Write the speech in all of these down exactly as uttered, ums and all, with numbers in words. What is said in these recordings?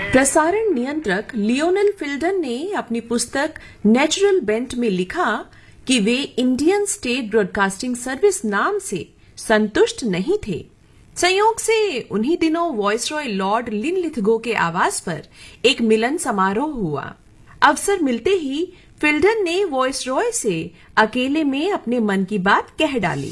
प्रसारण नियंत्रक लियोनेल फिल्डन ने अपनी पुस्तक नेचुरल बेंट में लिखा कि वे इंडियन स्टेट ब्रॉडकास्टिंग सर्विस नाम से संतुष्ट नहीं थे। संयोग से उन्हीं दिनों वॉइसरॉय लॉर्ड लिनलिथगो के आवास पर एक मिलन समारोह हुआ। अवसर मिलते ही फिल्डन ने वॉइसरॉय से अकेले में अपने मन की बात कह डाली।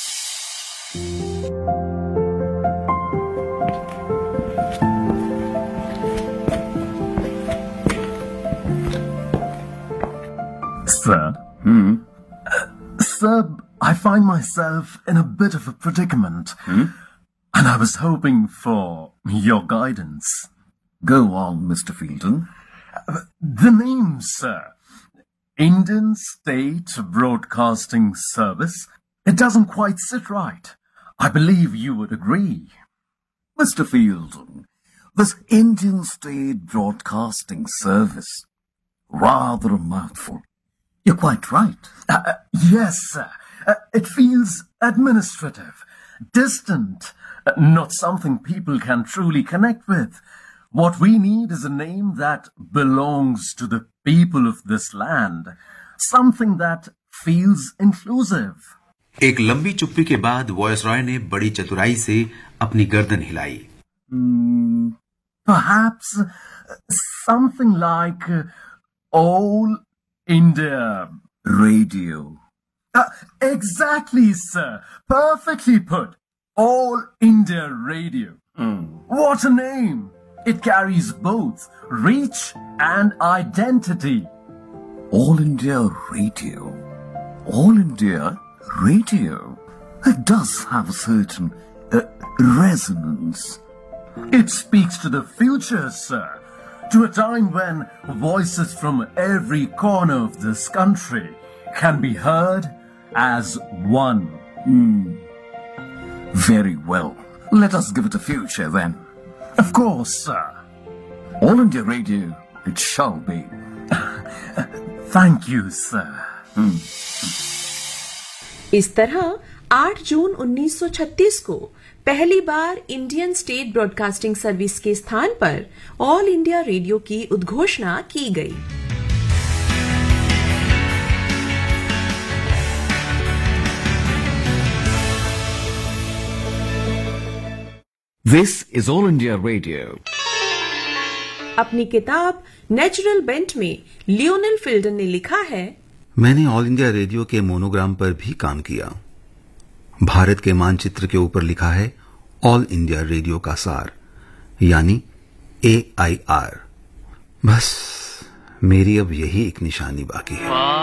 Sir, hmm? uh, sir, I find myself in a bit of a predicament, hmm? and I was hoping for your guidance. Go on, Mister Fielden. Uh, the name, sir, Indian State Broadcasting Service, it doesn't quite sit right. I believe you would agree. Mister Fielden, this Indian State Broadcasting Service, rather a mouthful. You're quite right. Uh, yes, sir. Uh, it feels administrative, distant, uh, not something people can truly connect with. What we need is a name that belongs to the people of this land, something that feels inclusive. एक लंबी चुप्पी के बाद viceroy ने बड़ी चतुराई से अपनी गर्दन हिलाई। Hmm, perhaps something like uh, All India Radio. Uh, exactly, sir. Perfectly put. All India Radio. Mm. What a name! It carries both reach and identity. All India Radio. All India Radio. It does have a certain uh, resonance. It speaks to the future, sir. To a time when voices from every corner of this country can be heard as one. Mm. Very well. Let us give it a future then. Of course, sir. All India Radio, it shall be. Thank you, sir. Mm. इस तरह आठ जून उन्नीस सौ छत्तीस को पहली बार Indian state broadcasting service के स्थान पर ऑल इंडिया रेडियो की उद्घोषणा की गई। This is All India Radio. अपनी किताब नेचुरल बेंट में लियोनेल फिल्डन ने लिखा है, मैंने ऑल इंडिया रेडियो के मोनोग्राम पर भी काम किया। भारत के मानचित्र के ऊपर लिखा है ऑल इंडिया रेडियो का सार, यानी ए आई आर। बस मेरी अब यही एक निशानी बाकी है।